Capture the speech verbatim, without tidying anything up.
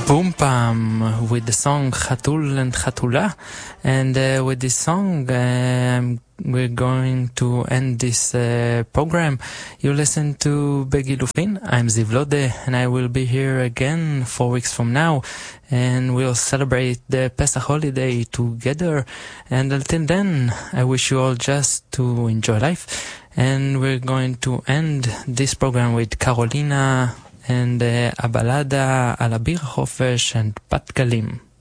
Boom Pam with the song Chatul and Chatula, and uh, with this song um, we're going to end this uh, program. You listen to Begilufin. I'm Ziv Lode, and I will be here again four weeks from now, and we'll celebrate the Pesach holiday together. And until then, I wish you all just to enjoy life, and we're going to end this program with Carolina and uh, a balada על אביר החופש and בת גלים.